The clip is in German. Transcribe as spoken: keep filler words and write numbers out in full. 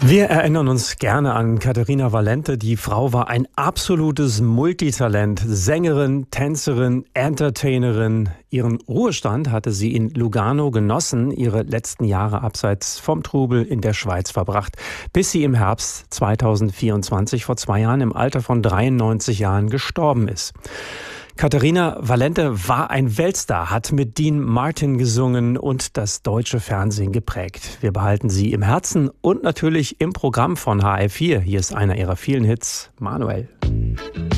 Wir erinnern uns gerne an Caterina Valente. Die Frau war ein absolutes Multitalent. Sängerin, Tänzerin, Entertainerin. Ihren Ruhestand hatte sie in Lugano genossen, ihre letzten Jahre abseits vom Trubel in der Schweiz verbracht, bis sie im Herbst zweitausendvierundzwanzig, vor zwei Jahren, im Alter von dreiundneunzig Jahren gestorben ist. Caterina Valente war ein Weltstar, hat mit Dean Martin gesungen und das deutsche Fernsehen geprägt. Wir behalten sie im Herzen und natürlich im Programm von H R vier. Hier ist einer ihrer vielen Hits, Manuel.